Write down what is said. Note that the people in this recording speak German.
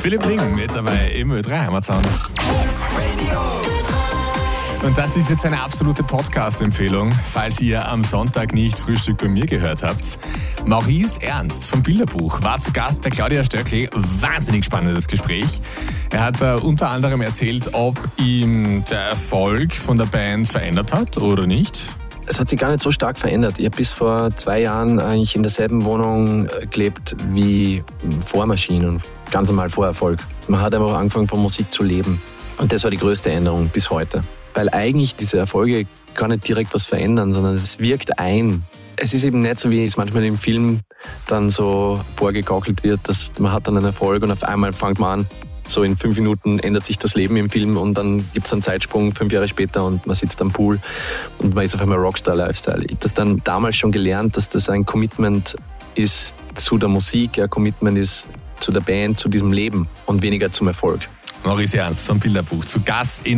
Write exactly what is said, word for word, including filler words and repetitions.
Philipp Ring mit dabei im Ö drei Heimatsound. Und das ist jetzt eine absolute Podcast-Empfehlung, falls ihr am Sonntag nicht Frühstück bei mir gehört habt. Maurice Ernst vom Bilderbuch war zu Gast bei Claudia Stöckli. Wahnsinnig spannendes Gespräch. Er hat äh, unter anderem erzählt, ob ihm der Erfolg von der Band verändert hat oder nicht. Es hat sich gar nicht so stark verändert. Ich habe bis vor zwei Jahren eigentlich in derselben Wohnung gelebt wie vor Maschinen, ganz normal vor Erfolg. Man hat einfach angefangen von Musik zu leben. Und das war die größte Änderung bis heute. Weil eigentlich diese Erfolge gar nicht direkt was verändern, sondern es wirkt ein. Es ist eben nicht so, wie es manchmal im Film dann so vorgegaukelt wird, dass man hat dann einen Erfolg und auf einmal fängt man an, so in fünf Minuten ändert sich das Leben im Film und dann gibt es einen Zeitsprung fünf Jahre später und man sitzt am Pool und man ist auf einmal Rockstar-Lifestyle. Ich habe das dann damals schon gelernt, dass das ein Commitment ist zu der Musik, ein Commitment ist zu der Band, zu diesem Leben und weniger zum Erfolg. Maurice Ernst vom Bilderbuch zu Gast in